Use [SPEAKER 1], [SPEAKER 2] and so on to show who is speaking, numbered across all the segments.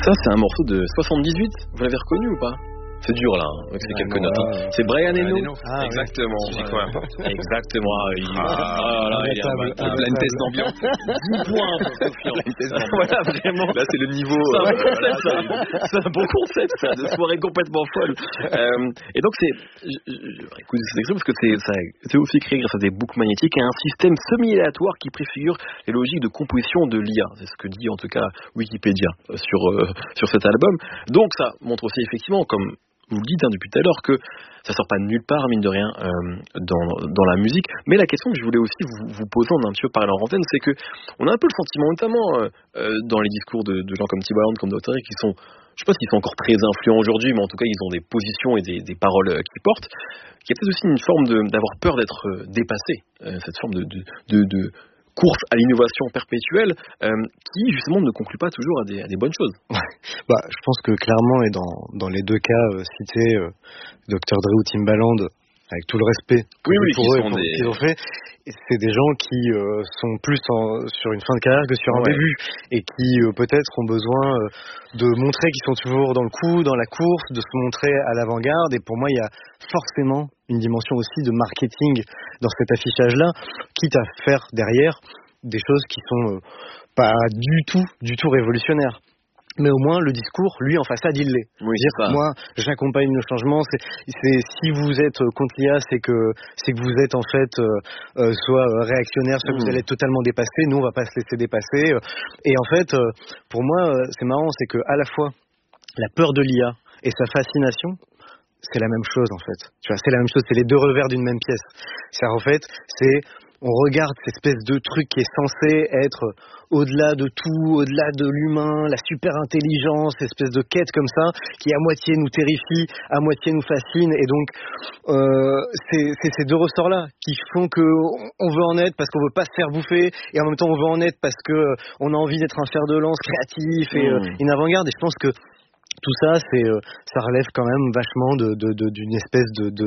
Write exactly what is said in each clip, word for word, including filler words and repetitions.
[SPEAKER 1] Ça, c'est un morceau de soixante-dix-huit. Vous l'avez reconnu ou pas? C'est dur là, hein, avec ces quelques notes. Hein. C'est Brian Eno.
[SPEAKER 2] Ah, exactement.
[SPEAKER 1] Oui. Exactement. Il, ah, ah, là, il est
[SPEAKER 2] un blind test d'ambiance.
[SPEAKER 1] dix points pour Sofian. Voilà, vraiment.
[SPEAKER 2] Là, c'est le niveau.
[SPEAKER 1] C'est un,
[SPEAKER 2] euh,
[SPEAKER 1] bon concept, ça. C'est un bon concept, ça, de soirée complètement folle. Euh, et donc, c'est. Je, je, écoute, c'est extrait parce que c'est, ça, c'est aussi créé grâce à des boucles magnétiques et un système semi-aléatoire qui préfigure les logiques de composition de l'I A. C'est ce que dit en tout cas Wikipédia sur, euh, sur cet album. Donc, ça montre aussi effectivement, comme vous le dites hein, depuis tout à l'heure, que ça sort pas de nulle part, mine de rien, euh, dans, dans la musique. Mais la question que je voulais aussi vous, vous poser, on a un petit peu parlé en antenne, c'est que on a un peu le sentiment, notamment euh, euh, dans les discours de, de gens comme Timbaland, comme docteur Dre, qui sont, je sais pas s'ils sont encore très influents aujourd'hui, mais en tout cas, ils ont des positions et des, des paroles euh, qui portent. Il y a peut-être aussi une forme de, d'avoir peur d'être euh, dépassé, euh, cette forme de, de, de, de course à l'innovation perpétuelle euh, qui justement ne conclut pas toujours à des, à des bonnes choses.
[SPEAKER 3] Bah, je pense que clairement, et dans, dans les deux cas euh, cités, euh, docteur Dre ou Timbaland, avec tout le respect
[SPEAKER 1] oui, oui,
[SPEAKER 3] pour eux et pour
[SPEAKER 1] des...
[SPEAKER 3] ce qu'ils ont fait, c'est des gens qui euh, sont plus en, sur une fin de carrière que sur un ouais. début et qui euh, peut-être ont besoin euh, de montrer qu'ils sont toujours dans le coup, dans la course, de se montrer à l'avant-garde. Et pour moi, il y a forcément une dimension aussi de marketing dans cet affichage-là, quitte à faire derrière des choses qui sont euh, pas du tout, du tout révolutionnaires. Mais au moins, le discours, lui, en façade, il l'est.
[SPEAKER 1] Oui,
[SPEAKER 3] dire
[SPEAKER 1] c'est ça.
[SPEAKER 3] Moi, j'accompagne le changement. C'est, c'est, si vous êtes contre l'I A, c'est que, c'est que vous êtes, en fait, euh, euh, soit réactionnaire, soit mmh. que vous allez être totalement dépassé. Nous, on va pas se laisser dépasser. Et en fait, euh, pour moi, euh, c'est marrant, c'est que, à la fois, la peur de l'I A et sa fascination, c'est la même chose, en fait. Tu vois, c'est la même chose. C'est les deux revers d'une même pièce. C'est, en fait, c'est, on regarde cette espèce de truc qui est censé être au-delà de tout, au-delà de l'humain, la super intelligence, espèce de quête comme ça, qui à moitié nous terrifie, à moitié nous fascine. Et donc, euh, c'est, c'est ces deux ressorts-là qui font qu'on veut en être parce qu'on veut pas se faire bouffer, et en même temps on veut en être parce qu'on a envie d'être un fer de lance créatif et mmh. euh, une avant-garde. Et je pense que tout ça, c'est, euh, ça relève quand même vachement de, de, de, d'une espèce de, de,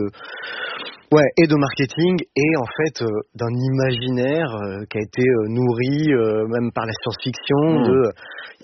[SPEAKER 3] ouais, et de marketing et en fait euh, d'un imaginaire euh, qui a été euh, nourri euh, même par la science-fiction. Mmh. De, euh,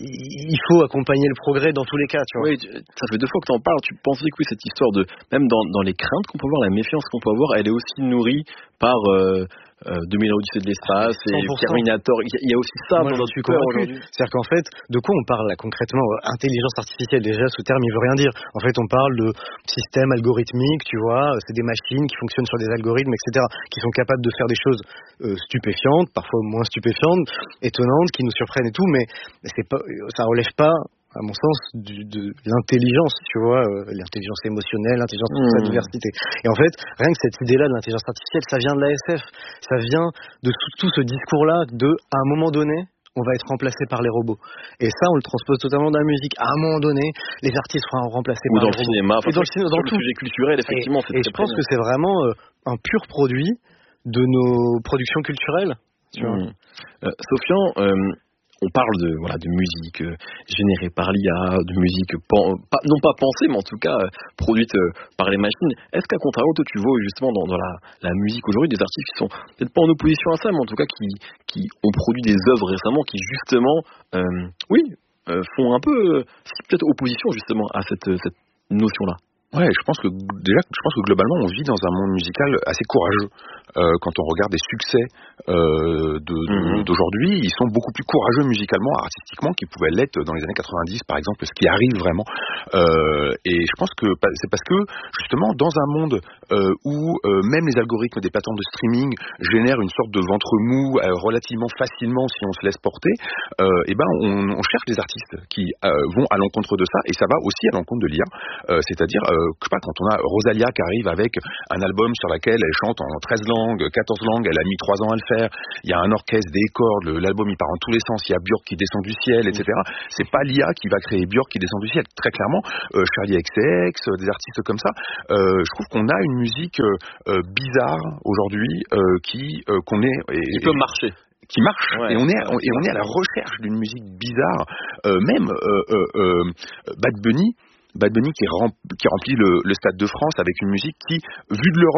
[SPEAKER 3] il faut accompagner le progrès dans tous les cas. Tu vois.
[SPEAKER 1] Oui, ça fait deux fois que tu en parles. Tu pensais que oui, cette histoire de même dans, dans les craintes qu'on peut avoir, la méfiance qu'on peut avoir, elle est aussi nourrie par euh, Euh, deux mille Odyssée de l'espace et
[SPEAKER 3] cent pour cent.
[SPEAKER 1] Terminator, il y a aussi ça.
[SPEAKER 3] Moi, dans notre cœur aujourd'hui. C'est-à-dire qu'en fait, de quoi on parle là concrètement? Intelligence artificielle, déjà ce terme il veut rien dire. En fait, on parle de système algorithmique, tu vois, c'est des machines qui fonctionnent sur des algorithmes, et cetera, qui sont capables de faire des choses euh, stupéfiantes, parfois moins stupéfiantes, étonnantes, qui nous surprennent et tout, mais c'est pas, ça relève pas, à mon sens, du, de l'intelligence, tu vois, euh, l'intelligence émotionnelle, l'intelligence de toute sa diversité. Et en fait, rien que cette idée-là de l'intelligence artificielle, ça vient de la S F, ça vient de tout, tout ce discours-là de, à un moment donné, on va être remplacé par les robots. Et ça, on le transpose totalement dans la musique. À un moment donné, les artistes seront remplacés
[SPEAKER 1] Ou
[SPEAKER 3] par
[SPEAKER 1] les
[SPEAKER 3] robots.
[SPEAKER 1] Cinéma,
[SPEAKER 3] et dans le cinéma, dans
[SPEAKER 1] le
[SPEAKER 3] tout.
[SPEAKER 1] sujet culturel, effectivement.
[SPEAKER 3] Et, et je pense que c'est vraiment euh, un pur produit de nos productions culturelles. Tu vois.
[SPEAKER 1] Mmh. Euh, Sofian, euh, on parle de voilà de musique euh, générée par l'I A, de musique pan, pas, non pas pensée, mais en tout cas euh, produite euh, par les machines. Est-ce qu'à contrario, toi, tu vois justement dans, dans la, la musique aujourd'hui des artistes qui sont peut-être pas en opposition à ça, mais en tout cas qui qui ont produit des œuvres récemment qui justement, euh, oui, euh, font un peu euh, peut-être opposition justement à cette cette notion-là.
[SPEAKER 2] Ouais, je pense que déjà, je pense que globalement, on vit dans un monde musical assez courageux. Euh, quand on regarde des succès euh, de, de, mmh. d'aujourd'hui, ils sont beaucoup plus courageux musicalement, artistiquement, qu'ils pouvaient l'être dans les années quatre-vingt-dix, par exemple, ce qui arrive vraiment. Euh, et je pense que c'est parce que, justement, dans un monde euh, où euh, même les algorithmes des plateformes de streaming génèrent une sorte de ventre mou euh, relativement facilement si on se laisse porter, euh, et ben on, on cherche des artistes qui euh, vont à l'encontre de ça, et ça va aussi à l'encontre de l'I A, euh, c'est-à-dire euh, je sais pas, quand on a Rosalia qui arrive avec un album sur lequel elle chante en treize langues, quatorze langues, elle a mis trois ans à le faire, il y a un orchestre, des cordes, l'album il part en tous les sens, il y a Björk qui descend du ciel, et cetera. C'est pas l'I A qui va créer Björk qui descend du ciel, très clairement. euh, Charlie X C X, euh, des artistes comme ça, euh, je trouve qu'on a une musique euh, bizarre aujourd'hui euh, qui euh, qu'on est et,
[SPEAKER 1] qui peut marcher
[SPEAKER 2] qui marche, ouais, et on est
[SPEAKER 1] ouais,
[SPEAKER 2] et on est à la recherche d'une musique bizarre, euh, même euh, euh, euh, Bad Bunny Bad Bunny qui, rem- qui remplit le, le Stade de France avec une musique qui, vue de l'Europe,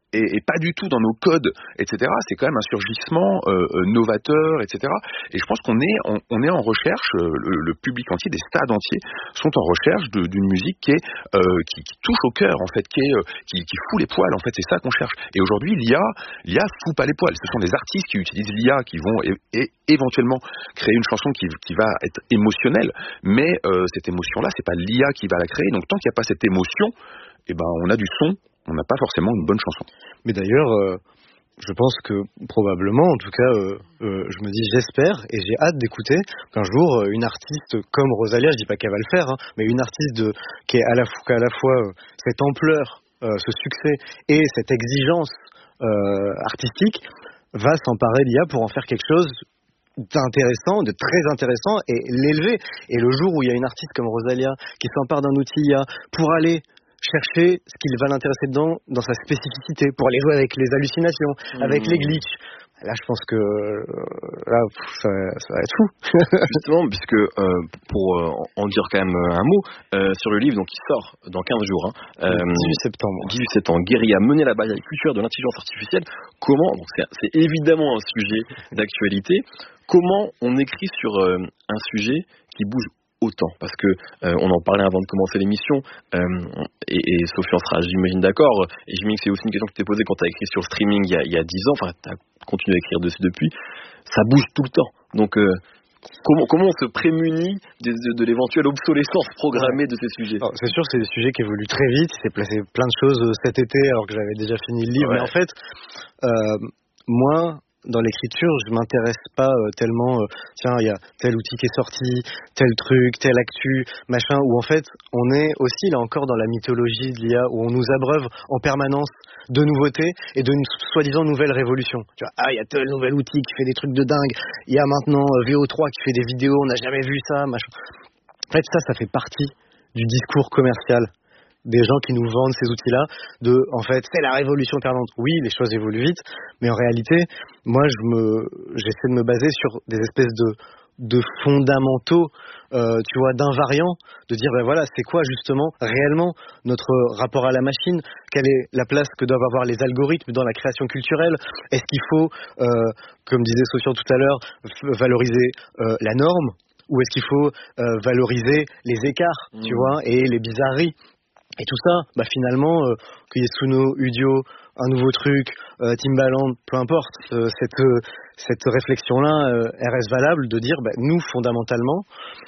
[SPEAKER 2] et, et pas du tout dans nos codes, et cetera. C'est quand même un surgissement euh, novateur, et cetera. Et je pense qu'on est, on, on est en recherche, euh, le, le public entier, des stades entiers sont en recherche de, d'une musique qui est euh, qui, qui touche au cœur, en fait, qui est euh, qui, qui fout les poils. En fait, c'est ça qu'on cherche. Et aujourd'hui, l'I A, l'I A fout pas les poils. Ce sont des artistes qui utilisent l'I A qui vont é- é- éventuellement créer une chanson qui, qui va être émotionnelle, mais euh, cette émotion-là, c'est pas l'I A qui va la créer. Donc tant qu'il n'y a pas cette émotion, eh ben on a du son. On n'a pas forcément une bonne chanson.
[SPEAKER 3] Mais d'ailleurs, euh, je pense que probablement, en tout cas, euh, euh, je me dis, j'espère et j'ai hâte d'écouter qu'un jour, euh, une artiste comme Rosalía, je dis pas qu'elle va le faire, hein, mais une artiste de, qui est à la, qui a à la fois euh, cette ampleur, euh, ce succès et cette exigence euh, artistique, va s'emparer de l'I A pour en faire quelque chose d'intéressant, de très intéressant et l'élever. Et le jour où il y a une artiste comme Rosalía qui s'empare d'un outil I A pour aller chercher ce qui va l'intéresser dedans, dans sa spécificité, pour aller jouer avec les hallucinations, mmh. avec les glitches. Là, je pense que euh, là, ça, ça va être fou.
[SPEAKER 1] Justement, puisque euh, pour euh, en dire quand même un mot euh, sur le livre, donc qui sort dans quinze jours, hein, euh,
[SPEAKER 3] dix-huit septembre.
[SPEAKER 1] dix-huit septembre, Guérilla, mener la bataille culturelle de l'intelligence artificielle. Comment, donc c'est, c'est évidemment un sujet d'actualité. Comment on écrit sur euh, un sujet qui bouge autant, parce que euh, on en parlait avant de commencer l'émission, euh, et, et Sophie en sera, j'imagine, d'accord, et j'imagine que c'est aussi une question que tu t'es posée quand tu as écrit sur le streaming il y a, il y a dix ans, enfin tu as continué à écrire dessus depuis, ça bouge tout le temps, donc euh, comment, comment on se prémunit de, de, de l'éventuelle obsolescence programmée de ces sujets?
[SPEAKER 3] Alors, c'est sûr que c'est des sujets qui évoluent très vite, il s'est placé plein de choses cet été alors que j'avais déjà fini le livre, ouais. Mais en fait, euh, moi, dans l'écriture, je m'intéresse pas euh, tellement, euh, tiens, il y a tel outil qui est sorti, tel truc, tel actu, machin, où en fait, on est aussi là encore dans la mythologie de l'I A, où on nous abreuve en permanence de nouveautés et de soi-disant nouvelles révolutions. Tu vois, ah, il y a tel nouvel outil qui fait des trucs de dingue, il y a maintenant euh, V O trois qui fait des vidéos, on n'a jamais vu ça, machin. En fait, ça, ça fait partie du discours commercial des gens qui nous vendent ces outils-là, de, en fait, c'est la révolution permanente. Oui, les choses évoluent vite, mais en réalité, moi, je me, j'essaie de me baser sur des espèces de, de fondamentaux, euh, tu vois, d'invariants, de dire, ben voilà, c'est quoi justement, réellement, notre rapport à la machine, quelle est la place que doivent avoir les algorithmes dans la création culturelle, est-ce qu'il faut, euh, comme disait Sofiane tout à l'heure, f- valoriser euh, la norme, ou est-ce qu'il faut euh, valoriser les écarts, mmh. tu vois, et les bizarreries. Et tout ça, bah finalement, euh, qu'il y ait Suno, Udio, un nouveau truc, euh, Timbaland, peu importe, euh, cette, euh, cette réflexion-là, euh, elle reste valable de dire, bah, nous, fondamentalement,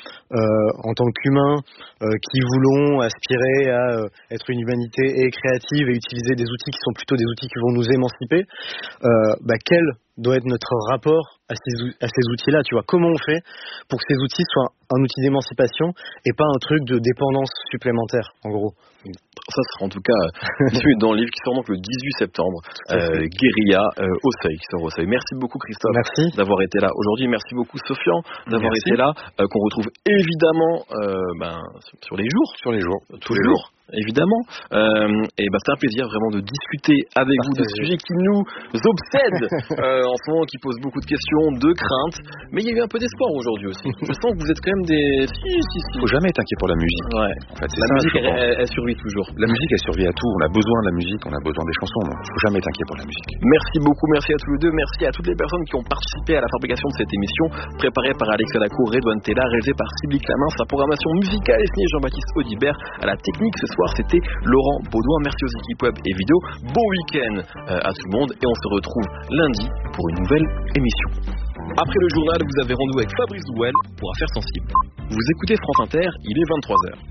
[SPEAKER 3] euh, en tant qu'humains euh, qui voulons aspirer à euh, être une humanité et créative et utiliser des outils qui sont plutôt des outils qui vont nous émanciper, euh, bah, quel doit être notre rapport à ces, à ces outils-là, tu vois, comment on fait pour que ces outils soient un outil d'émancipation et pas un truc de dépendance supplémentaire, en gros.
[SPEAKER 1] Ça sera en tout cas dans le livre qui sort donc le dix-huit septembre, euh, Guérilla euh, au seuil, qui sort au seuil. Merci beaucoup Christophe
[SPEAKER 3] merci.
[SPEAKER 1] d'avoir été là aujourd'hui, merci beaucoup Sofiane d'avoir merci. été là, euh, qu'on retrouve évidemment euh, ben, sur les jours,
[SPEAKER 2] sur les jours,
[SPEAKER 1] tous les jours. Évidemment, euh, et bah c'est un plaisir vraiment de discuter avec Partagez. vous de sujets qui nous obsèdent euh, en ce moment, qui posent beaucoup de questions, de craintes, mais il y a eu un peu d'espoir aujourd'hui aussi. Je sens que vous êtes quand même des. Si, si, si.
[SPEAKER 2] Faut jamais être inquiet pour la musique.
[SPEAKER 1] Ouais.
[SPEAKER 2] En fait, c'est
[SPEAKER 1] la
[SPEAKER 2] ça,
[SPEAKER 1] musique, elle, elle, elle survit toujours.
[SPEAKER 2] La musique, elle survit à tout. On a besoin de la musique, on a besoin des chansons. Donc, faut jamais être inquiet pour la musique.
[SPEAKER 1] Merci beaucoup, merci à tous les deux, merci à toutes les personnes qui ont participé à la fabrication de cette émission, préparée par Alexia Lacour, Redouane Tella, réalisée par Sybille Clamins. Sa programmation musicale est signée Jean-Baptiste Audibert. À la technique ce soir, c'était Laurent Baudouin. Merci aux équipes web et vidéo. Bon week-end euh, à tout le monde et on se retrouve lundi pour une nouvelle émission. Après le journal, vous avez rendez-vous avec Fabrice Douel pour Affaires sensibles. Vous écoutez France Inter, il est vingt-trois heures.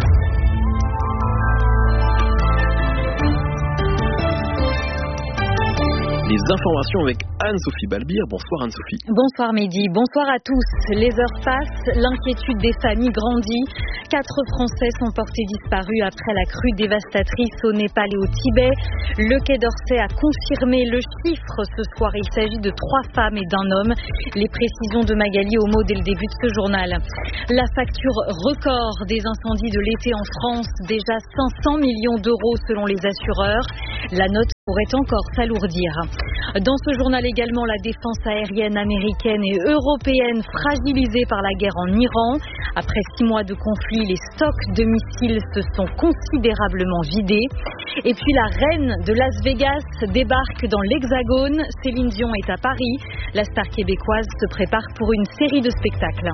[SPEAKER 1] Les informations avec Anne-Sophie Balbir. Bonsoir Anne-Sophie.
[SPEAKER 4] Bonsoir Mehdi, bonsoir à tous. Les heures passent, l'inquiétude des familles grandit. Quatre Français sont portés disparus après la crue dévastatrice au Népal et au Tibet. Le Quai d'Orsay a confirmé le chiffre ce soir. Il s'agit de trois femmes et d'un homme. Les précisions de Magali Homo dès le début de ce journal. La facture record des incendies de l'été en France, déjà cinq cents millions d'euros selon les assureurs. La note pourrait encore s'alourdir. Dans ce journal également, la défense aérienne américaine et européenne fragilisée par la guerre en Iran. Après six mois de conflit, les stocks de missiles se sont considérablement vidés. Et puis la reine de Las Vegas débarque dans l'Hexagone. Céline Dion est à Paris. La star québécoise se prépare pour une série de spectacles.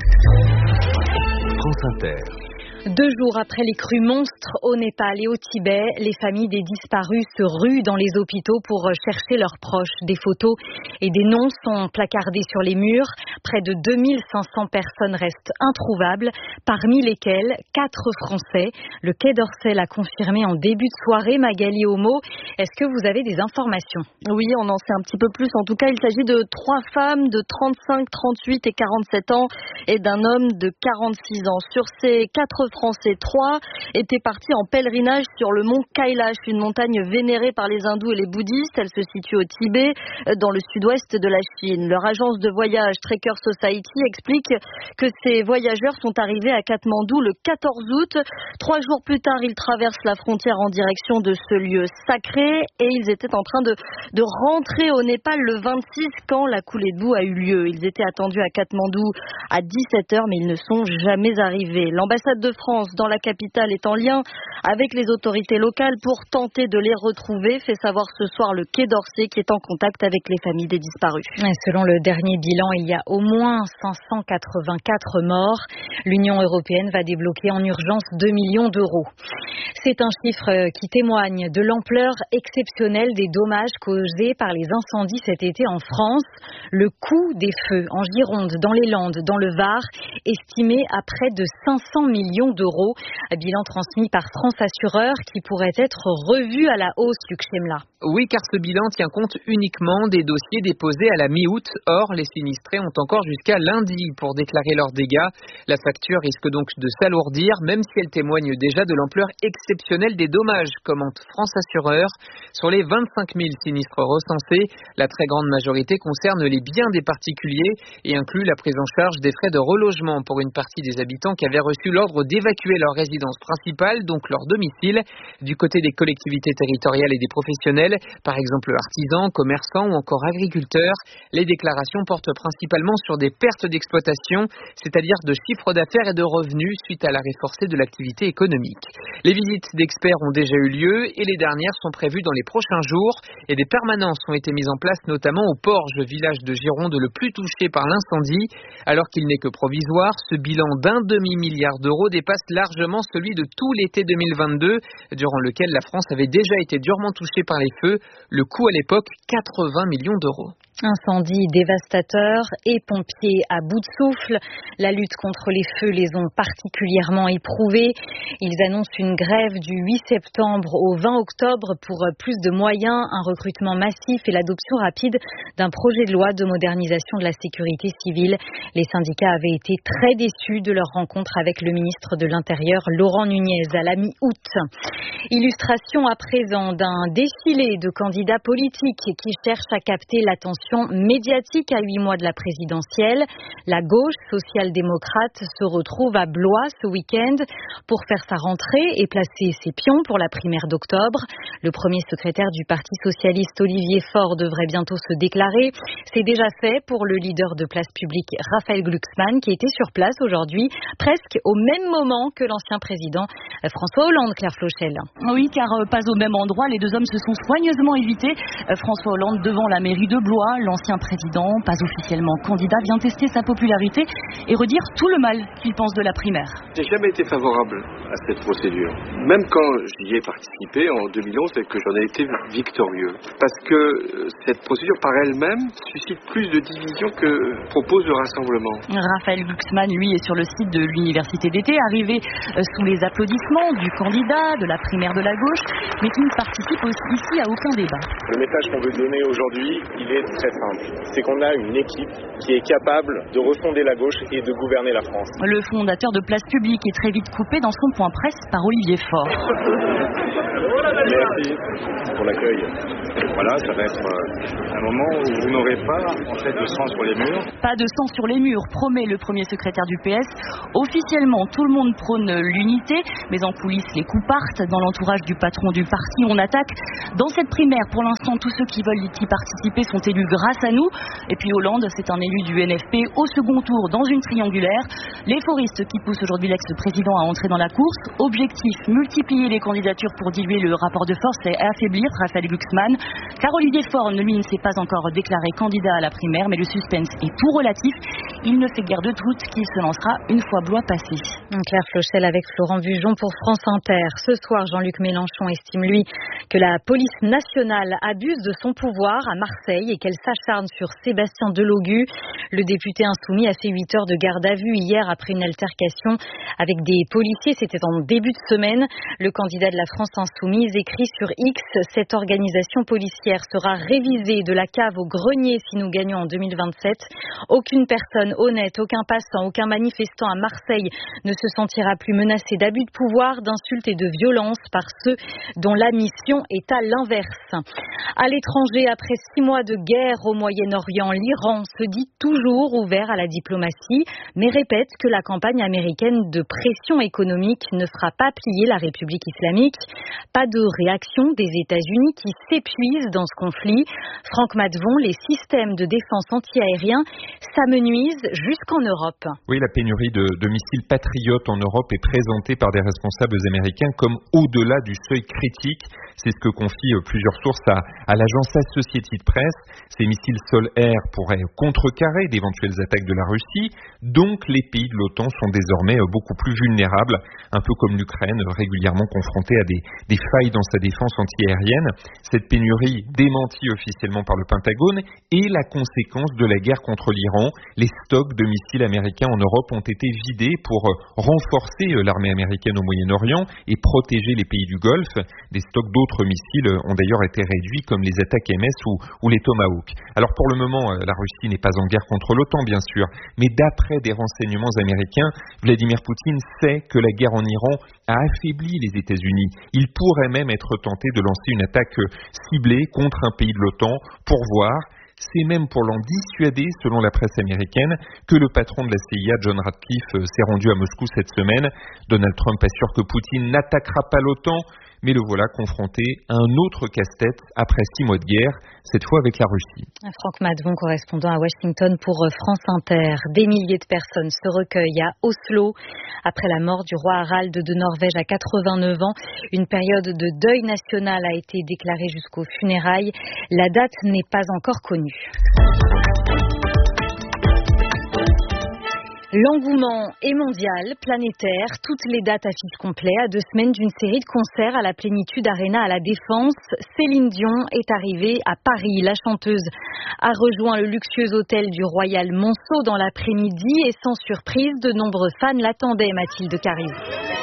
[SPEAKER 5] France Inter.
[SPEAKER 4] Deux jours après les crues monstres au Népal et au Tibet, les familles des disparus se ruent dans les hôpitaux pour chercher leurs proches. Des photos et des noms sont placardés sur les murs. Près de deux mille cinq cents personnes restent introuvables, parmi lesquelles quatre Français. Le Quai d'Orsay l'a confirmé en début de soirée. Magali Homo, est-ce que vous avez des informations?
[SPEAKER 6] Oui, on en sait un petit peu plus. En tout cas, il s'agit de trois femmes de trente-cinq, trente-huit et quarante-sept ans et d'un homme de quarante-six ans. Sur ces quatre Français, trois étaient partis en pèlerinage sur le mont Kailash, une montagne vénérée par les hindous et les bouddhistes. Elle se situe au Tibet, dans le sud-ouest de la Chine. Leur agence de voyage Trekker Society explique que ces voyageurs sont arrivés à Katmandou le quatorze août. Trois jours plus tard, ils traversent la frontière en direction de ce lieu sacré et ils étaient en train de, de rentrer au Népal le vingt-six quand la coulée de boue a eu lieu. Ils étaient attendus à Katmandou à dix-sept heures, mais ils ne sont jamais arrivés. L'ambassade de France dans la capitale est en lien avec les autorités locales pour tenter de les retrouver, fait savoir ce soir le Quai d'Orsay qui est en contact avec les familles des disparus.
[SPEAKER 4] Selon le dernier bilan, il y a au moins cinq cent quatre-vingt-quatre morts. L'Union européenne va débloquer en urgence deux millions d'euros. C'est un chiffre qui témoigne de l'ampleur exceptionnelle des dommages causés par les incendies cet été en France. Le coût des feux en Gironde, dans les Landes, dans le Var, estimé à près de cinq cents millions d'euros. Bilan transmis par France Assureurs qui pourrait être revu à la hausse, Luc Chemla.
[SPEAKER 7] Oui, car ce bilan tient compte uniquement des dossiers déposés à la mi-août. Or, les sinistrés ont encore jusqu'à lundi pour déclarer leurs dégâts. La facture risque donc de s'alourdir, même si elle témoigne déjà de l'ampleur exceptionnelle des dommages, commente France Assureurs. Sur les vingt-cinq mille sinistres recensés, la très grande majorité concerne les biens des particuliers et inclut la prise en charge des frais de relogement pour une partie des habitants qui avaient reçu l'ordre d'évacuer leur résidence principale, donc leur domicile. Du côté des collectivités territoriales et des professionnels, par exemple artisans, commerçants ou encore agriculteurs, les déclarations portent principalement sur des pertes d'exploitation, c'est-à-dire de chiffre d'affaires et de revenus suite à l'arrêt forcé de l'activité économique. Les visites d'experts ont déjà eu lieu et les dernières sont prévues dans les prochains jours et des permanences ont été mises en place notamment au Porge, village de Gironde le plus touché par l'incendie. Alors qu'il n'est que provisoire, ce bilan d'un demi-milliard d'euros dépasse largement celui de tout l'été deux mille vingt-deux, durant lequel la France avait déjà été durement touchée par les feux. Le coût à l'époque, quatre-vingts millions d'euros.
[SPEAKER 4] Incendie dévastateur et pompiers à bout de souffle. La lutte contre les feux les ont particulièrement éprouvés. Ils annoncent une grève du huit septembre au vingt octobre pour plus de moyens, un recrutement massif et l'adoption rapide d'un projet de loi de modernisation de la sécurité civile. Les syndicats avaient été très déçus de leur rencontre avec le ministre de l'Intérieur, Laurent Nunez, à la mi-août. Illustration à présent d'un défilé de candidats politiques qui cherchent à capter l'attention médiatique à huit mois de la présidentielle. La gauche social-démocrate se retrouve à Blois ce week-end pour faire sa rentrée et placer ses pions pour la primaire d'octobre. Le premier secrétaire du Parti socialiste, Olivier Faure, devrait bientôt se déclarer. C'est déjà fait pour le leader de Place Publique, Raphaël Glucksmann, qui était sur place aujourd'hui, presque au même moment que l'ancien président François Hollande, Claire Flochel.
[SPEAKER 8] Oui, car pas au même endroit, les deux hommes se sont soigneusement évités. François Hollande devant la mairie de Blois, l'ancien président, pas officiellement candidat, vient tester sa popularité et redire tout le mal qu'il pense de la primaire.
[SPEAKER 9] J'ai jamais été favorable à cette procédure. Même quand j'y ai participé en deux mille onze et que j'en ai été victorieux. Parce que cette procédure par elle-même suscite plus de division que propose de rassemblement.
[SPEAKER 8] Raphaël Glucksmann, lui, est sur le site de l'université d'été, arrivé sous les applaudissements du candidat de la primaire de la gauche, mais qui ne participe aussi ici à aucun débat.
[SPEAKER 10] Le message qu'on veut donner aujourd'hui, il est très simple. C'est qu'on a une équipe qui est capable de refonder la gauche et de gouverner la France.
[SPEAKER 8] Le fondateur de Place Publique est très vite coupé dans son point presse par Olivier Faure.
[SPEAKER 10] Merci pour l'accueil. Voilà, ça va être un moment où vous n'aurez pas en fait de sang sur les murs.
[SPEAKER 8] Pas de sang sur les murs, promet le premier secrétaire du P S. Officiellement, tout le monde prône l'unité, mais en coulisses, les coups partent. Dans l'entourage du patron du parti, on attaque. Dans cette primaire, pour l'instant, tous ceux qui veulent y participer sont élus grâce à nous. Et puis Hollande, c'est un élu du N F P au second tour dans une triangulaire. Les foristes qui poussent aujourd'hui l'ex-président à entrer dans la course. Objectif, multiplier les candidatures pour diluer le rapport de force et affaiblir Raphaël Glucksmann. Car Olivier Faure, lui, ne s'est pas encore déclaré candidat à la primaire, mais le suspense est tout relatif. Il ne fait guère de doute qu'il se lancera une fois Blois passé.
[SPEAKER 4] Claire Flochel avec Florent Bujon pour France Inter. Ce soir, Jean-Luc Mélenchon estime, lui, que la police nationale abuse de son pouvoir à Marseille et qu'elle s'acharne sur Sébastien Delogu. Le député insoumis a fait huit heures de garde à vue hier après une altercation avec des policiers. C'était en début de semaine. Le candidat de la France insoumise écrit sur X: cette organisation policière sera révisée de la cave au grenier si nous gagnons en deux mille vingt-sept. Aucune personne honnête, aucun passant, aucun manifestant à Marseille ne se sentira plus menacé d'abus de pouvoir, d'insultes et de violences par ceux dont la mission est à l'inverse. À l'étranger, après six mois de guerre au Moyen-Orient, l'Iran se dit toujours ouvert à la diplomatie, mais répète que la campagne américaine de pression économique ne fera pas plier la République islamique. Pas de réaction des États-Unis qui s'épuisent dans ce conflit. Franck Matvon, les systèmes de défense antiaériens s'amenuisent jusqu'en Europe.
[SPEAKER 11] Oui, la pénurie de, de missiles patriotes en Europe est présentée par des responsables américains comme au-delà du seuil critique. C'est ce que confient plusieurs sources à, à l'agence Associated Press. Ces missiles sol-air pourraient contrecarrer d'éventuelles attaques de la Russie. Donc les pays de l'OTAN sont désormais beaucoup plus vulnérables, un peu comme l'Ukraine, régulièrement confrontée à des, des failles dans sa défense antiaérienne. Cette pénurie, démentie officiellement par le Pentagone, est la conséquence de la guerre contre l'Iran. Les stocks de missiles américains en Europe ont été vidés pour renforcer l'armée américaine au Moyen-Orient et protéger les pays du Golfe. Des stocks d'autres missiles ont d'ailleurs été réduits, comme les attaques M S ou, ou les Tomahawk. Alors pour le moment, la Russie n'est pas en guerre contre l'OTAN, bien sûr, mais d'après des renseignements américains, Vladimir Poutine sait que la guerre en Iran a affaibli les États-Unis. Il pourrait même être tenté de lancer une attaque ciblée contre un pays de l'OTAN pour voir. C'est même pour l'en dissuader, selon la presse américaine, que le patron de la C I A, John Ratcliffe, s'est rendu à Moscou cette semaine. Donald Trump assure que Poutine n'attaquera pas l'OTAN, mais le voilà confronté à un autre casse-tête après six mois de guerre, cette fois avec la Russie.
[SPEAKER 4] Franck Matvon, correspondant à Washington pour France Inter. Des milliers de personnes se recueillent à Oslo après la mort du roi Harald de Norvège à quatre-vingt-neuf ans. Une période de deuil national a été déclarée jusqu'aux funérailles. La date n'est pas encore connue. L'engouement est mondial, planétaire. Toutes les dates affichent complet à deux semaines d'une série de concerts à la Plénitude Arena à la Défense. Céline Dion est arrivée à Paris. La chanteuse a rejoint le luxueux hôtel du Royal Monceau dans l'après-midi et sans surprise, de nombreux fans l'attendaient, Mathilde Caris.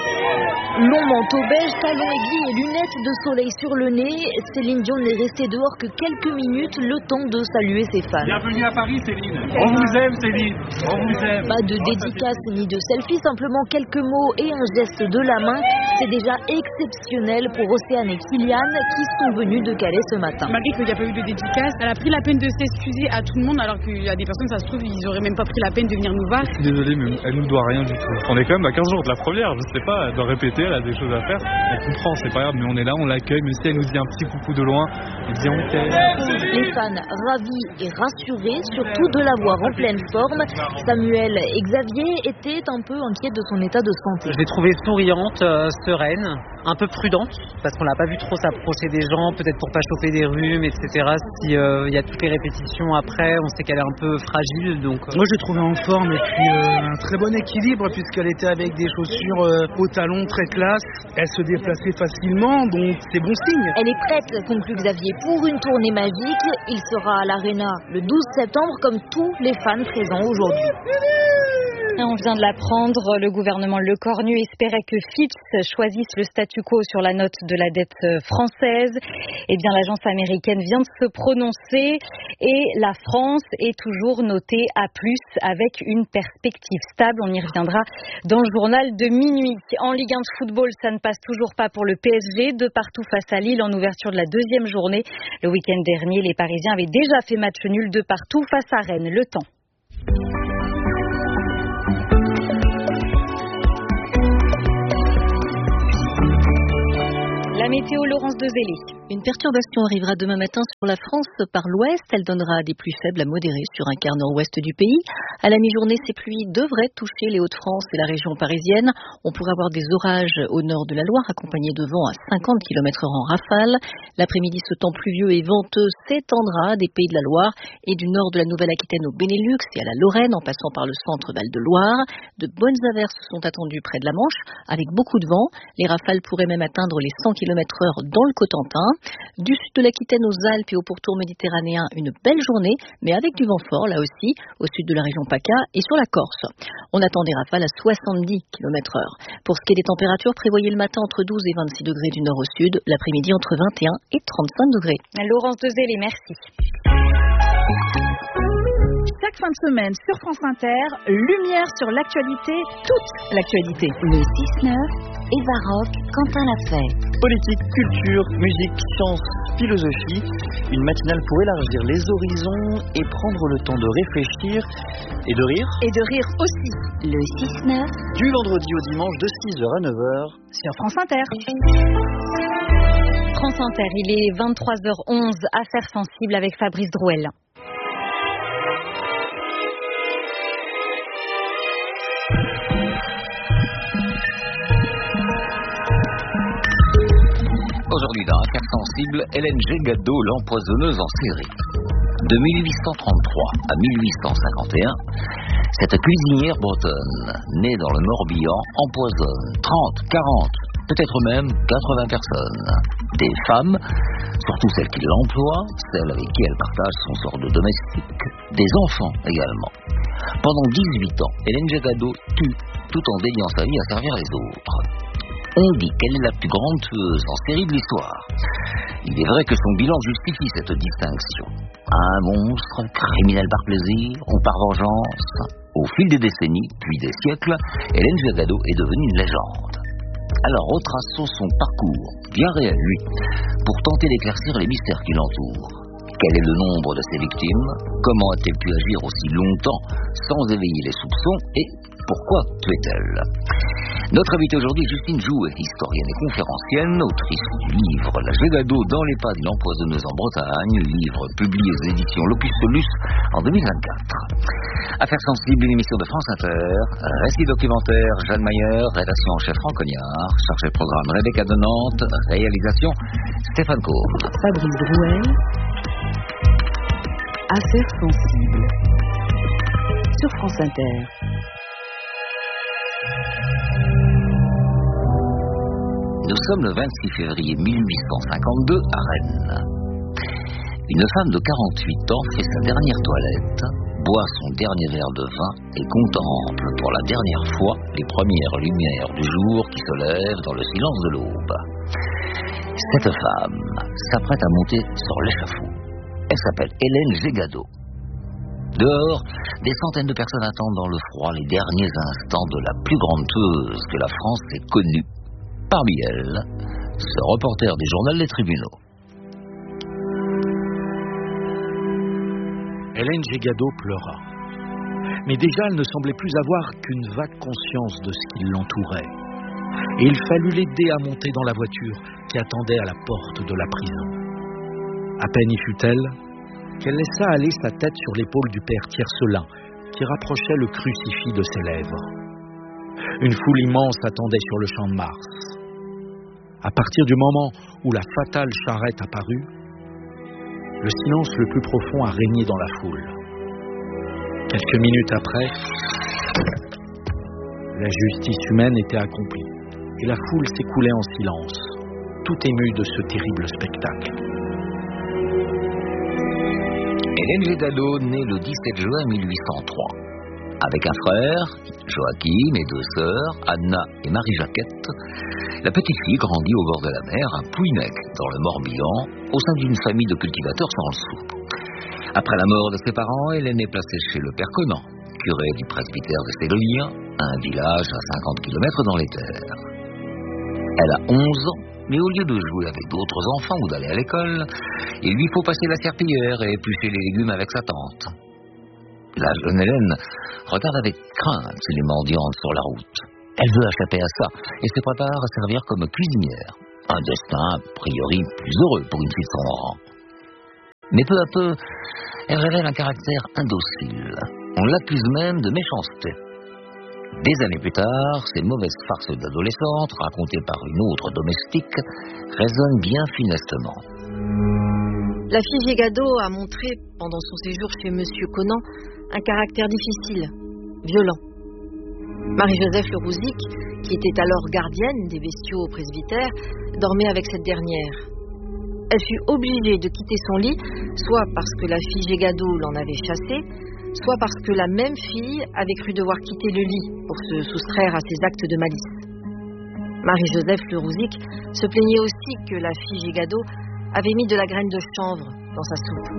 [SPEAKER 12] Long manteau beige, talons aiguilles et lunettes de soleil sur le nez, Céline Dion n'est restée dehors que quelques minutes, le temps de saluer ses fans.
[SPEAKER 13] Bienvenue à Paris, Céline. On vous aime, Céline. On vous aime.
[SPEAKER 12] Pas de dédicace ni de selfie, simplement quelques mots et un geste de la main. C'est déjà exceptionnel pour Océane et Kylian qui sont venus de Calais ce matin.
[SPEAKER 14] Malgré qu'il n'y a pas eu de dédicace, elle a pris la peine de s'excuser à tout le monde alors qu'il y a des personnes, ça se trouve, ils auraient même pas pris la peine de venir nous voir.
[SPEAKER 15] Désolé, mais elle nous doit rien du tout. On est quand même à quinze jours de la première, je sais pas, elle doit répéter, elle a des choses à faire. On comprend, c'est pas grave, mais on est là, on l'accueille, même si elle nous dit un petit coucou de loin, elle dit on t'aime.
[SPEAKER 12] Les fans ravis et rassurés, surtout de la voir en pleine forme. Samuel et Xavier étaient un peu inquiets de son état de santé.
[SPEAKER 16] Je l'ai trouvée souriante, euh, sereine, un peu prudente, parce qu'on l'a pas vu trop s'approcher des gens, peut-être pour pas choper des rhumes, et cetera. Si euh, y a toutes les répétitions après, on sait qu'elle est un peu fragile, donc. Euh...
[SPEAKER 17] Moi, je l'ai trouvée en forme et puis euh, un très bon équilibre puisqu'elle était avec des chaussures euh, aux talons très classe. Elle se déplaçait facilement, donc c'est bon signe.
[SPEAKER 12] Elle est prête, conclut Xavier, pour une tournée magique. Il sera à l'Arena le douze septembre, comme tous les fans présents aujourd'hui.
[SPEAKER 4] On vient de l'apprendre, le gouvernement Lecornu espérait que Fitch choisisse le statu quo sur la note de la dette française. Eh bien, l'agence américaine vient de se prononcer et la France est toujours notée A plus, avec une perspective stable. On y reviendra dans le journal de minuit. En Ligue un de football, ça ne passe toujours pas pour le P S G, de partout face à Lille en ouverture de la deuxième journée. Le week-end dernier, les Parisiens avaient déjà fait match nul de partout face à Rennes. Le temps. La météo, Laurence Dezélé.
[SPEAKER 6] Une perturbation arrivera demain matin sur la France par l'ouest. Elle donnera des pluies faibles à modérées sur un quart nord-ouest du pays. À la mi-journée, ces pluies devraient toucher les Hauts-de-France et la région parisienne. On pourrait avoir des orages au nord de la Loire, accompagnés de vents à cinquante kilomètres heure en rafale. L'après-midi, ce temps pluvieux et venteux s'étendra des Pays de la Loire et du nord de la Nouvelle-Aquitaine au Benelux et à la Lorraine, en passant par le centre Val-de-Loire. De bonnes averses sont attendues près de la Manche, avec beaucoup de vent. Les rafales pourraient même atteindre les cent kilomètres heure dans le Cotentin. Du sud de l'Aquitaine aux Alpes et au pourtour méditerranéen, une belle journée, mais avec du vent fort, là aussi, au sud de la région PACA et sur la Corse. On attend des rafales à soixante-dix kilomètres heure. Pour ce qui est des températures, prévoyez le matin entre douze et vingt-six degrés du nord au sud, l'après-midi entre vingt et un et trente-cinq degrés.
[SPEAKER 4] Laurence Dezélé, merci.
[SPEAKER 18] Chaque fin de semaine sur France Inter, lumière sur l'actualité, toute l'actualité.
[SPEAKER 12] Le six neuf, Eva Rock, Quentin Lafay.
[SPEAKER 3] Politique, culture, musique, science, philosophie. Une matinale pour élargir les horizons et prendre le temps de réfléchir et de rire.
[SPEAKER 18] Et de rire aussi.
[SPEAKER 12] Le six neuf.
[SPEAKER 3] Du vendredi au dimanche de six heures à neuf heures.
[SPEAKER 18] Sur France Inter.
[SPEAKER 4] France Inter, il est vingt-trois heures onze, affaires sensibles avec Fabrice Drouel.
[SPEAKER 19] Aujourd'hui dans Affaires sensibles, Hélène Gégado, l'empoisonneuse en série. De mille huit cent trente-trois à mille huit cent cinquante et un, cette cuisinière bretonne, née dans le Morbihan, empoisonne trente, quarante, peut-être même quatre-vingts personnes. Des femmes, surtout celles qui l'emploient, celles avec qui elle partage son sort de domestique, des enfants également. Pendant dix-huit ans, Hélène Gégado tue tout en dédiant sa vie à servir les autres. On dit qu'elle est la plus grande tueuse en série de l'histoire. Il est vrai que son bilan justifie cette distinction. Un monstre, criminel par plaisir ou par vengeance. Au fil des décennies, puis des siècles, Hélène Gégado est devenue une légende. Alors retraçons son parcours, bien réel lui, pour tenter d'éclaircir les mystères qui l'entourent. Quel est le nombre de ses victimes? Comment a-t-elle pu agir aussi longtemps sans éveiller les soupçons? Et pourquoi tuait-elle? Notre invitée aujourd'hui est Justine Jouet, historienne et conférencienne, autrice du livre La Gégado dans les pas d'une empoisonneuse en Bretagne, livre publié aux éditions Locus Solus en deux mille vingt-quatre. Affaires sensibles, une émission de France Inter, récit documentaire Jeanne Mayer, rédaction en chef Franck Cognard, chargé de programme Rebecca de Nantes, réalisation Stéphane Cohn.
[SPEAKER 20] Fabrice Drouel, Affaires sensibles, sur France Inter.
[SPEAKER 19] Nous sommes le vingt-six février mille huit cent cinquante-deux à Rennes. Une femme de quarante-huit ans fait sa dernière toilette, boit son dernier verre de vin et contemple pour la dernière fois les premières lumières du jour qui se lèvent dans le silence de l'aube. Cette femme s'apprête à monter sur l'échafaud. Elle s'appelle Hélène Gégado. Dehors, des centaines de personnes attendent dans le froid les derniers instants de la plus grande tueuse que la France ait connue. Parmi elles, ce reporter du journal Les Tribunaux.
[SPEAKER 21] Hélène Gégado pleura. Mais déjà, elle ne semblait plus avoir qu'une vague conscience de ce qui l'entourait. Et il fallut l'aider à monter dans la voiture qui attendait à la porte de la prison. À peine y fut-elle qu'elle laissa aller sa tête sur l'épaule du père Tiercelin, qui rapprochait le crucifix de ses lèvres. Une foule immense attendait sur le champ de Mars. À partir du moment où la fatale charrette apparut, le silence le plus profond a régné dans la foule. Quelques minutes après, la justice humaine était accomplie et la foule s'écoulait en silence, tout émue de ce terrible spectacle.
[SPEAKER 19] Hélène Gégado naît le dix-sept juin mille huit cent trois. Avec un frère, Joachim, et deux sœurs, Anna et Marie-Jacquette, la petite fille grandit au bord de la mer, à Pouinec, dans le Morbihan, au sein d'une famille de cultivateurs sans le sou. Après la mort de ses parents, Hélène est placée chez le père Conan, curé du presbytère de Séglien, un village à cinquante kilomètres dans les terres. Elle a onze ans, mais au lieu de jouer avec d'autres enfants ou d'aller à l'école, il lui faut passer la serpillière et éplucher les légumes avec sa tante. La jeune Hélène regarde avec crainte les mendiantes sur la route. Elle veut échapper à ça et se prépare à servir comme cuisinière. Un destin a priori plus heureux pour une fille de son rang. Mais peu à peu, elle révèle un caractère indocile. On l'accuse même de méchanceté. Des années plus tard, ces mauvaises farces d'adolescentes, racontées par une autre domestique, résonnent bien funestement.
[SPEAKER 2] La fille Gégado a montré, pendant son séjour chez Monsieur Conan, un caractère difficile, violent. Marie-Joseph Le Rouzic, qui était alors gardienne des bestiaux au presbytère, dormait avec cette dernière. Elle fut obligée de quitter son lit, soit parce que la fille Gégado l'en avait chassée, soit parce que la même fille avait cru devoir quitter le lit pour se soustraire à ses actes de malice. Marie-Joseph Le Rouzic se plaignait aussi que la fille Gégado avait mis de la graine de chanvre dans sa soupe.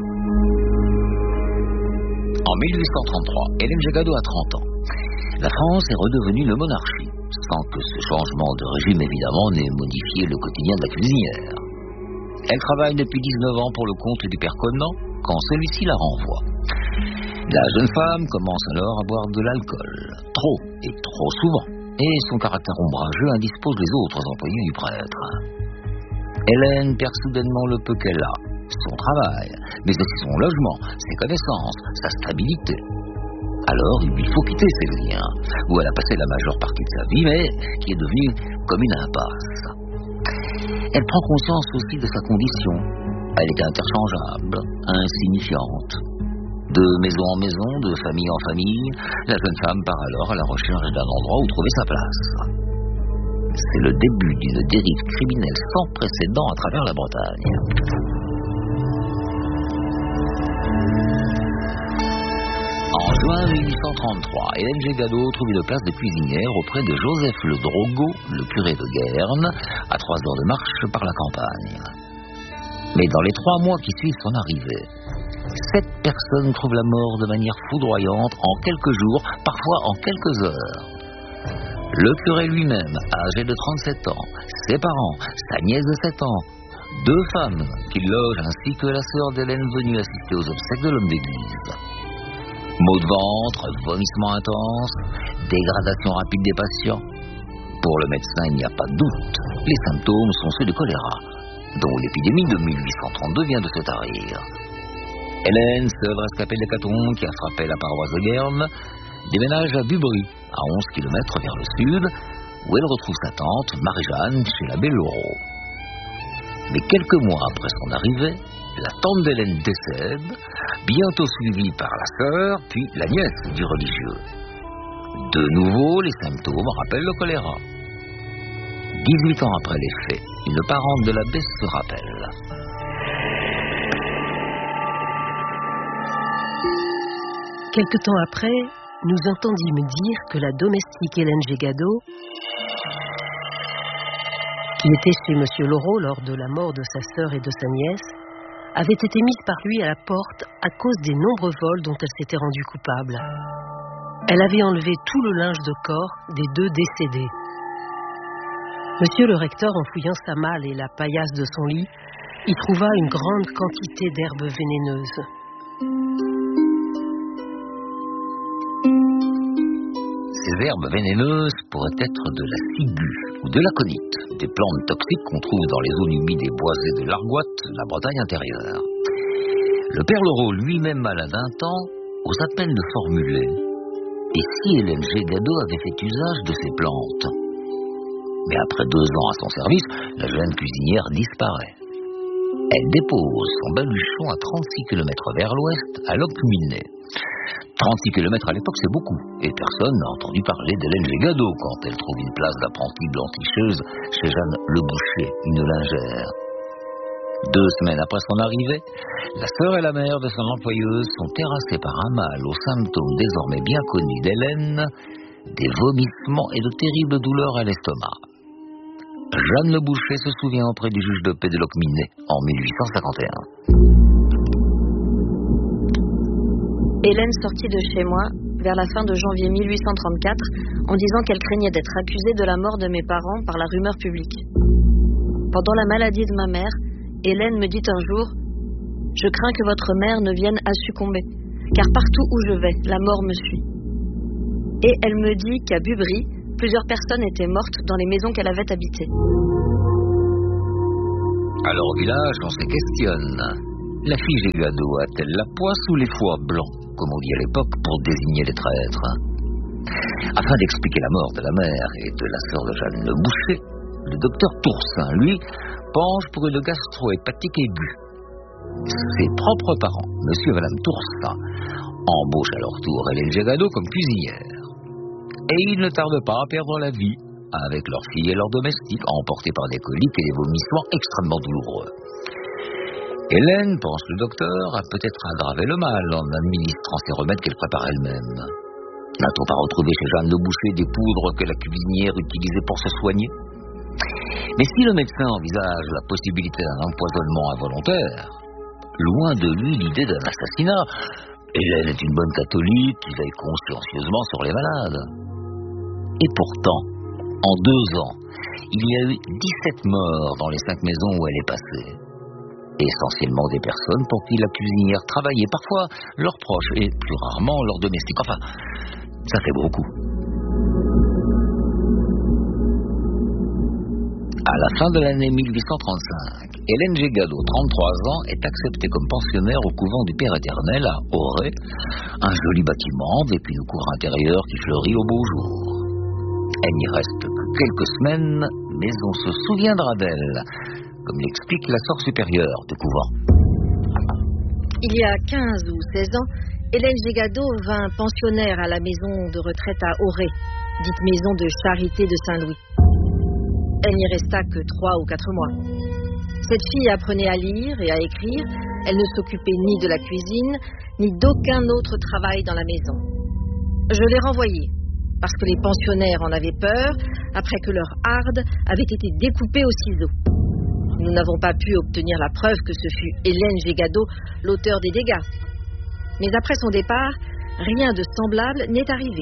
[SPEAKER 19] En mille huit cent trente-trois, Hélène Gégado a trente ans. La France est redevenue une monarchie, sans que ce changement de régime, évidemment, n'ait modifié le quotidien de la cuisinière. Elle travaille depuis dix-neuf ans pour le compte du père Conan, quand celui-ci la renvoie. La jeune femme commence alors à boire de l'alcool, trop et trop souvent, et son caractère ombrageux indispose les autres employés du prêtre. Hélène perd soudainement le peu qu'elle a, son travail, mais aussi son logement, ses connaissances, sa stabilité. Alors il lui faut quitter ces liens, où elle a passé la majeure partie de sa vie, mais qui est devenue comme une impasse. Elle prend conscience aussi de sa condition. Elle est interchangeable, insignifiante. De maison en maison, de famille en famille, la jeune femme part alors à la recherche d'un endroit où trouver sa place. C'est le début d'une dérive criminelle sans précédent à travers la Bretagne. En juin mille huit cent trente-trois, Hélène Gégado trouve une place de cuisinière auprès de Joseph Le Drogo, le curé de Guerne, à trois heures de marche par la campagne. Mais dans les trois mois qui suivent son arrivée, sept personnes trouvent la mort de manière foudroyante en quelques jours, parfois en quelques heures. Le curé lui-même, âgé de trente-sept ans, ses parents, sa nièce de sept ans, deux femmes qu'il loge ainsi que la sœur d'Hélène venue assister aux obsèques de l'homme d'église. Maux de ventre, vomissements intenses, dégradation rapide des patients. Pour le médecin, il n'y a pas de doute. Les symptômes sont ceux du choléra, dont l'épidémie de mille huit cent trente-deux vient de se tarir. Hélène, seule rescapée de l'hécatombe qui a frappé la paroisse de Guerne, déménage à Bubry, à onze kilomètres vers le sud, où elle retrouve sa tante, Marie-Jeanne, chez l'abbé Laureau. Mais quelques mois après son arrivée, la tante d'Hélène décède, bientôt suivie par la sœur, puis la nièce du religieux. De nouveau, les symptômes rappellent le choléra. dix-huit ans après les faits, une parente de l'abbé se rappelle.
[SPEAKER 22] Quelque temps après, nous entendîmes dire que la domestique Hélène Gégado, qui était chez Monsieur Laureau lors de la mort de sa sœur et de sa nièce, avait été mise par lui à la porte à cause des nombreux vols dont elle s'était rendue coupable. Elle avait enlevé tout le linge de corps des deux décédés. Monsieur le recteur, en fouillant sa malle et la paillasse de son lit, y trouva une grande quantité d'herbes vénéneuses.
[SPEAKER 19] Ces herbes vénéneuses pourraient être de la ciguë ou de l'aconite, des plantes toxiques qu'on trouve dans les zones humides et boisées de l'Argoat, la Bretagne intérieure. Le père Laureau, lui-même malade d'un temps, osa à peine de formuler. Et si Hélène Gégado avait fait usage de ces plantes? Mais après deux ans à son service, la jeune cuisinière disparaît. Elle dépose son baluchon à trente-six kilomètres vers l'ouest, à Locminé. trente-six kilomètres à l'époque, c'est beaucoup, et personne n'a entendu parler d'Hélène Gégado quand elle trouve une place d'apprentie blanchicheuse chez Jeanne Le Boucher, une lingère. Deux semaines après son arrivée, la sœur et la mère de son employeuse sont terrassées par un mal aux symptômes désormais bien connus d'Hélène, des vomissements et de terribles douleurs à l'estomac. Jeanne Le Boucher se souvient auprès du juge de paix de Locminé en mille huit cent cinquante et un.
[SPEAKER 2] Hélène sortit de chez moi vers la fin de janvier mille huit cent trente-quatre en disant qu'elle craignait d'être accusée de la mort de mes parents par la rumeur publique. Pendant la maladie de ma mère, Hélène me dit un jour « Je crains que votre mère ne vienne à succomber, car partout où je vais, la mort me suit. » Et elle me dit qu'à Bubry, plusieurs personnes étaient mortes dans les maisons qu'elle avait habitées.
[SPEAKER 19] Alors au village, on se questionne. La fille Gado a-t-elle la poisse ou les foies blancs, comme on dit à l'époque, pour désigner les traîtres? Afin d'expliquer la mort de la mère et de la sœur de Jeanne Le Boucher, le docteur Toursin, lui, penche pour une gastro-hépatique aiguë. Ses propres parents, monsieur et madame Toursin, embauchent à leur tour Hélène Gado comme cuisinière. Et ils ne tardent pas à perdre la vie avec leur fille et leurs domestiques, emportés par des coliques et des vomissements extrêmement douloureux. Hélène, pense le docteur, a peut-être aggravé le mal en administrant ces remèdes qu'elle prépare elle-même. N'a-t-on pas retrouvé chez Jeanne Le Boucher des poudres que la cuisinière utilisait pour se soigner? Mais si le médecin envisage la possibilité d'un empoisonnement involontaire, loin de lui l'idée d'un assassinat. Hélène est une bonne catholique qui veille consciencieusement sur les malades. Et pourtant, en deux ans, il y a eu dix-sept morts dans les cinq maisons où elle est passée. Essentiellement des personnes pour qui la cuisinière travaillait, parfois leurs proches et plus rarement leurs domestiques. Enfin, ça fait beaucoup. À la fin de l'année mille huit cent trente-cinq, Hélène Gado, trente-trois ans, est acceptée comme pensionnaire au couvent du Père Éternel à Auray, un joli bâtiment avec une cour intérieure qui fleurit au beau jour. Elle n'y reste que quelques semaines, mais on se souviendra d'elle, comme l'explique la sœur supérieure du couvent.
[SPEAKER 2] Il y a quinze ou seize ans, Hélène Gado vint pensionnaire à la maison de retraite à Auray, dite maison de charité de Saint-Louis. Elle n'y resta que trois ou quatre mois. Cette fille apprenait à lire et à écrire. Elle ne s'occupait ni de la cuisine, ni d'aucun autre travail dans la maison. Je l'ai renvoyée, parce que les pensionnaires en avaient peur, après que leur harde avait été découpée au ciseau. Nous n'avons pas pu obtenir la preuve que ce fut Hélène Gado, l'auteur des dégâts. Mais après son départ, rien de semblable n'est arrivé.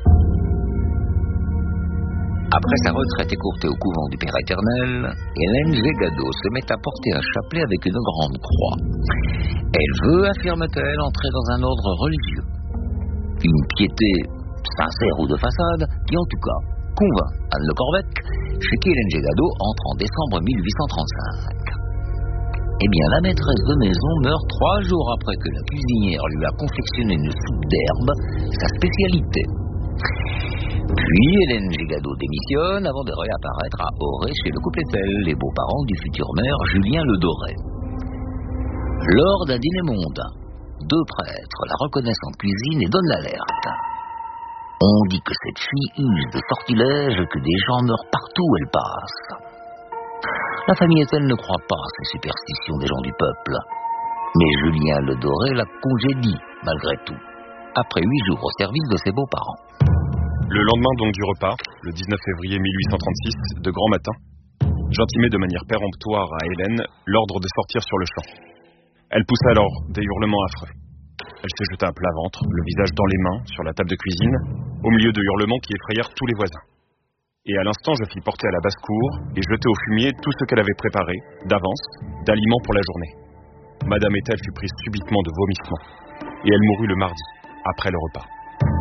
[SPEAKER 19] Après sa retraite écourtée au couvent du Père Éternel, Hélène Gado se met à porter un chapelet avec une grande croix. Elle veut, affirme-t-elle, entrer dans un ordre religieux. Une piété sincère ou de façade qui, en tout cas, convainc Anne Le Corvec, chez qui Hélène Gado entre en décembre mille huit cent trente-cinq. Eh bien, la maîtresse de maison meurt trois jours après que la cuisinière lui a confectionné une soupe d'herbe, sa spécialité. Puis Hélène Gado démissionne avant de réapparaître à Auray chez le couple Etel, les beaux-parents du futur maire Julien Le Doré. Lors d'un dîner mondain, deux prêtres la reconnaissent en cuisine et donnent l'alerte. On dit que cette fille use de sortilèges, que des gens meurent partout où elle passe. La famille Etel ne croit pas à ces superstitions des gens du peuple. Mais Julien Le Doré la congédie, malgré tout, après huit jours au service de ses beaux-parents.
[SPEAKER 1] Le lendemain donc du repas, le dix-neuf février mille huit cent trente-six, de grand matin, j'intimai de manière péremptoire à Hélène l'ordre de sortir sur le champ. Elle poussa alors des hurlements affreux. Elle se jeta à plat ventre, le visage dans les mains, sur la table de cuisine, au milieu de hurlements qui effrayèrent tous les voisins. Et à l'instant, je fis porter à la basse-cour et jeter au fumier tout ce qu'elle avait préparé, d'avance, d'aliments pour la journée. Madame Etel fut prise subitement de vomissements, et elle mourut le mardi, après le repas.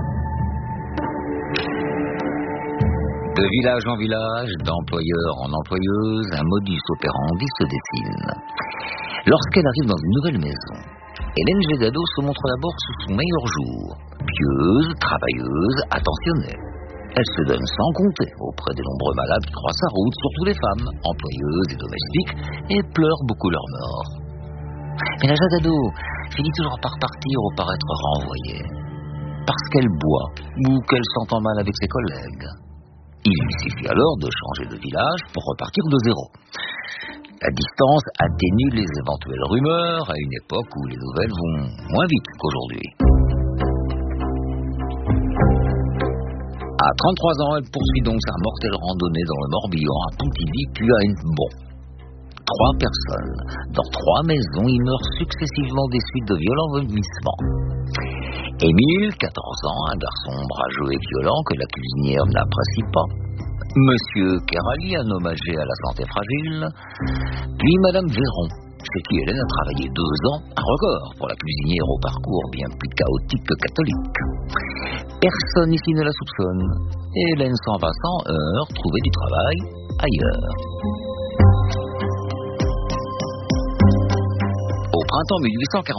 [SPEAKER 19] De village en village, d'employeur en employeuse, un modus operandi se dessine. Lorsqu'elle arrive dans une nouvelle maison, Hélène Gado se montre d'abord sous son meilleur jour, pieuse, travailleuse, attentionnée. Elle se donne sans compter auprès des nombreux malades qui croisent sa route, surtout les femmes, employeuses et domestiques, et pleure beaucoup leur mort. Mais la Gado finit toujours par partir ou par être renvoyée, parce qu'elle boit ou qu'elle s'entend mal avec ses collègues. Il lui suffit alors de changer de village pour repartir de zéro. La distance atténue les éventuelles rumeurs à une époque où les nouvelles vont moins vite qu'aujourd'hui. À trente-trois ans, elle poursuit donc sa mortelle randonnée dans le Morbihan, à Pontivy, puis à Hennebont. Trois personnes, dans trois maisons, y meurent successivement des suites de violents vomissements. Émile, quatorze ans, un garçon ombrageux et violent que la cuisinière n'apprécie pas. Monsieur Kerali, un homme âgé à la santé fragile. Puis Madame Véron, chez qui Hélène a travaillé deux ans, un record pour la cuisinière au parcours bien plus chaotique que catholique. Personne ici ne la soupçonne. Et Hélène s'en va sans heurts trouver du travail ailleurs. printemps mille huit cent quarante-huit.